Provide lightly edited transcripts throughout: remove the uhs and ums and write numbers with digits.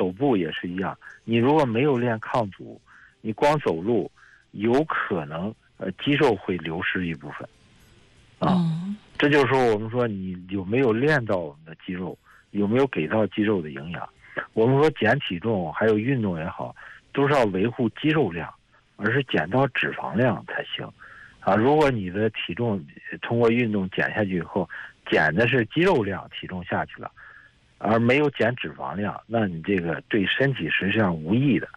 走步也是一样，你如果没有练抗阻，你光走路，有可能肌肉会流失一部分这就是说我们说你有没有练到我们的肌肉，有没有给到肌肉的营养。我们说减体重还有运动也好，都是要维护肌肉量，而是减到脂肪量才行如果你的体重通过运动减下去以后，减的是肌肉量，体重下去了，而没有减脂肪量，那你这个对身体实际上无益的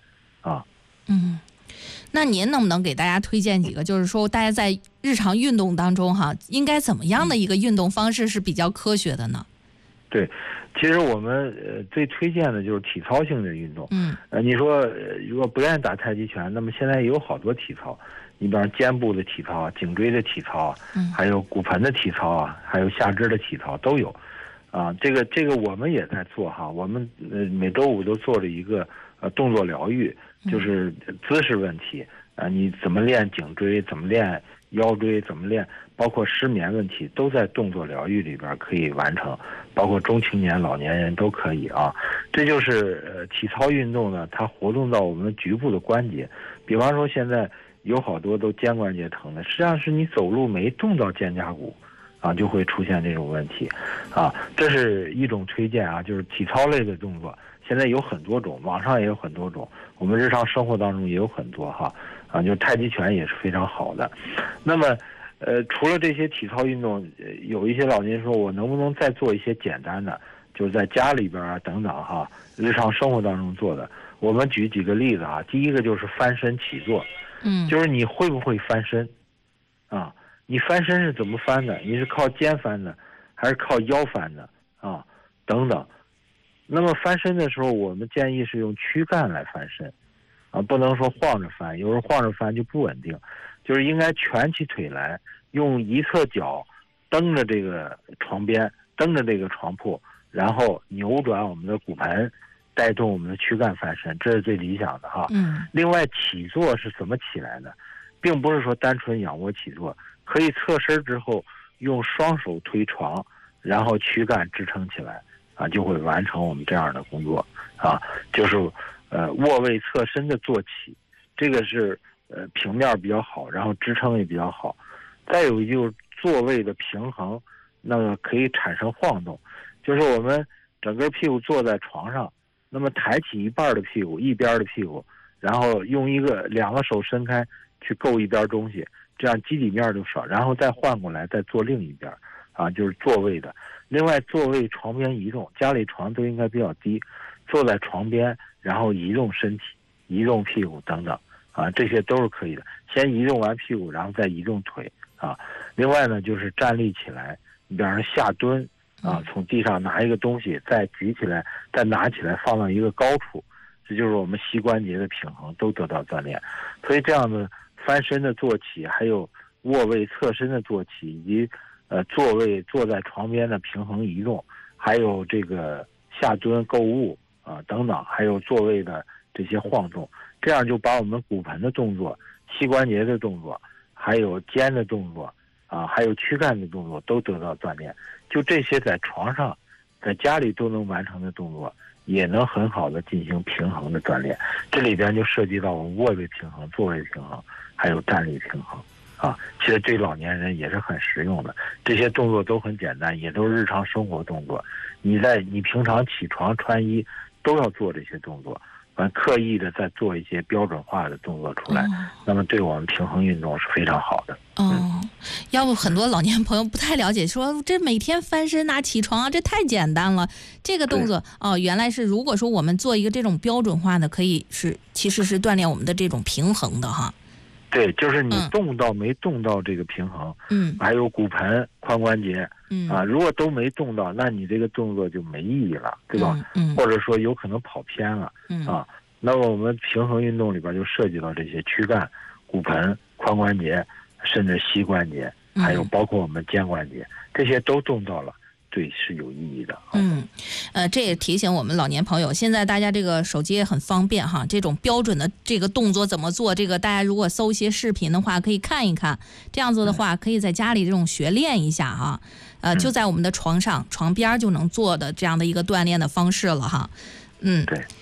那您能不能给大家推荐几个，就是说大家在日常运动当中应该怎么样的一个运动方式是比较科学的呢？ 对，其实我们最推荐的就是体操性的运动。你说如果不愿意打太极拳，那么现在有好多体操，你比方肩部的体操、颈椎的体操还有骨盆的体操还有下肢的体操都有这个我们也在做我们每周五都做了一个动作疗愈，就是姿势问题你怎么练颈椎，怎么练腰椎，怎么练，包括失眠问题都在动作疗愈里边可以完成，包括中青年老年人都可以这就是体操运动呢，它活动到我们局部的关节，比方说现在有好多都肩关节疼的，实际上是你走路没动到肩胛骨就会出现这种问题这是一种推荐就是体操类的动作，现在有很多种，网上也有很多种，我们日常生活当中也有很多就是太极拳也是非常好的。那么除了这些体操运动，有一些老年人说我能不能再做一些简单的，就是在家里边等等日常生活当中做的。我们举几个例子第一个就是翻身起坐，就是你会不会翻身你翻身是怎么翻的？你是靠肩翻的，还是靠腰翻的等等。那么翻身的时候，我们建议是用躯干来翻身不能说晃着翻，有时候晃着翻就不稳定，就是应该蜷起腿来，用一侧脚蹬着这个床边，蹬着这个床铺，然后扭转我们的骨盆，带动我们的躯干翻身，这是最理想的另外起坐是怎么起来的，并不是说单纯仰卧起坐，可以侧身之后用双手推床，然后躯干支撑起来就会完成我们这样的工作就是卧位侧身的坐起，这个是平面比较好，然后支撑也比较好。再有就是座位的平衡，那么可以产生晃动，就是我们整个屁股坐在床上，那么抬起一半的屁股，一边的屁股，然后用两个手伸开去够一边东西，这样基底面就少，然后再换过来再坐另一边就是座位的。另外座位床边移动，家里床都应该比较低，坐在床边然后移动身体，移动屁股等等这些都是可以的。先移动完屁股，然后再移动腿另外呢就是站立起来，你比方说下蹲从地上拿一个东西再举起来，再拿起来放到一个高处，这就是我们膝关节的平衡都得到锻炼。所以这样的翻身的坐起，还有卧位侧身的坐起，以及座位坐在床边的平衡移动，还有这个下蹲购物等等，还有座位的这些晃动，这样就把我们骨盆的动作、膝关节的动作，还有肩的动作还有躯干的动作都得到锻炼。就这些在床上在家里都能完成的动作，也能很好的进行平衡的锻炼。这里边就涉及到我们卧位平衡、座位平衡，还有站立平衡其实对老年人也是很实用的。这些动作都很简单，也都是日常生活动作。你平常起床穿衣都要做这些动作，刻意的再做一些标准化的动作出来，那么对我们平衡运动是非常好的。 要不很多老年朋友不太了解，说这每天翻身起床这太简单了。这个动作原来是如果说我们做一个这种标准化的，其实是锻炼我们的这种平衡的对，就是你动到没动到这个平衡，还有骨盆、髋关节，如果都没动到，那你这个动作就没意义了，对吧？或者说有可能跑偏了，那么我们平衡运动里边就涉及到这些躯干、骨盆、髋关节，甚至膝关节，还有包括我们肩关节，这些都动到了。对，是有意义的。 这也提醒我们老年朋友，现在大家这个手机也很方便这种标准的这个动作怎么做，这个大家如果搜一些视频的话，可以看一看。这样做的话，可以在家里这种学练一下就在我们的床上、床边就能做的这样的一个锻炼的方式了对。